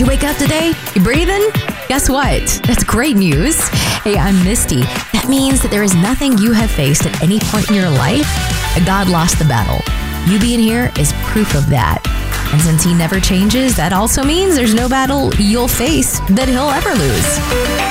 you wake up today? You breathing? Guess what? That's great news. Hey, I'm Misty. That means that there is nothing you have faced at any point in your life that God lost the battle. You being here is proof of that. And since he never changes, that also means there's no battle you'll face that he'll ever lose.